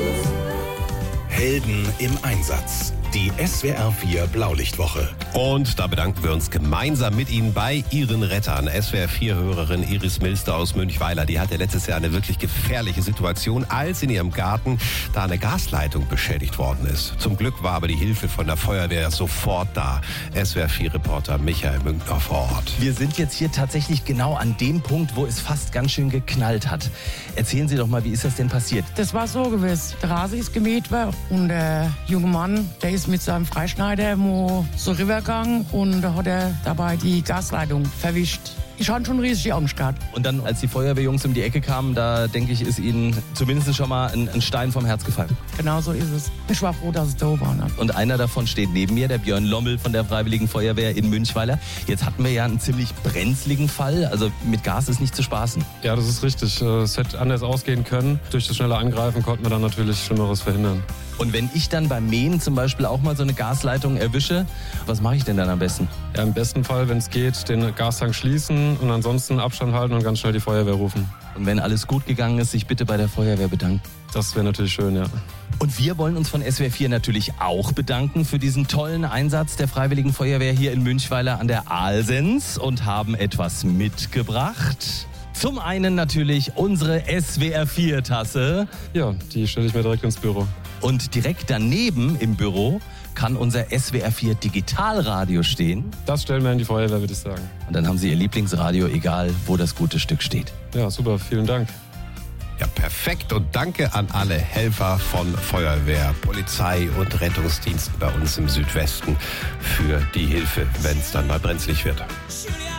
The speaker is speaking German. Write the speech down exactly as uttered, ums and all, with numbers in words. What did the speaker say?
Helden im Einsatz. Die S W R vier Blaulichtwoche. Und da bedanken wir uns gemeinsam mit Ihnen bei Ihren Rettern. S W R vier Hörerin Iris Milster aus Münchweiler, die hatte letztes Jahr eine wirklich gefährliche Situation, als in ihrem Garten da eine Gasleitung beschädigt worden ist. Zum Glück war aber die Hilfe von der Feuerwehr sofort da. S W R vier Reporter Michael Münkner vor Ort. Wir sind jetzt hier tatsächlich genau an dem Punkt, wo es fast ganz schön geknallt hat. Erzählen Sie doch mal, wie ist das denn passiert? Das war so gewesen. Der Rasen ist gemäht worden und der junge Mann, der ist mit seinem Freischneider mo so rübergegangen und da hat er dabei die Gasleitung verwischt. Ich hatte schon riesige Angst gehabt. Und dann, als die Feuerwehrjungs um die Ecke kamen, da denke ich, ist Ihnen zumindest schon mal ein, ein Stein vom Herz gefallen. Genau so ist es. Ich war froh, dass es da war. Ne? Und einer davon steht neben mir, der Björn Lommel von der Freiwilligen Feuerwehr in Münchweiler. Jetzt hatten wir ja einen ziemlich brenzligen Fall. Also mit Gas ist nicht zu spaßen. Ja, das ist richtig. Es hätte anders ausgehen können. Durch das schnelle Angreifen konnten wir dann natürlich Schlimmeres verhindern. Und wenn ich dann beim Mähen zum Beispiel auch mal so eine Gasleitung erwische, was mache ich denn dann am besten? Ja, im besten Fall, wenn es geht, den Gastank schließen und ansonsten Abstand halten und ganz schnell die Feuerwehr rufen. Und wenn alles gut gegangen ist, sich bitte bei der Feuerwehr bedanken. Das wäre natürlich schön, ja. Und wir wollen uns von S W R vier natürlich auch bedanken für diesen tollen Einsatz der Freiwilligen Feuerwehr hier in Münchweiler an der Aalsens und haben etwas mitgebracht. Zum einen natürlich unsere S W R vier Tasse. Ja, die stelle ich mir direkt ins Büro. Und direkt daneben im Büro kann unser S W R vier Digitalradio stehen. Das stellen wir in die Feuerwehr, würde ich sagen. Und dann haben Sie Ihr Lieblingsradio, egal wo das gute Stück steht. Ja, super, vielen Dank. Ja, perfekt. Und danke an alle Helfer von Feuerwehr, Polizei und Rettungsdiensten bei uns im Südwesten für die Hilfe, wenn es dann mal brenzlig wird.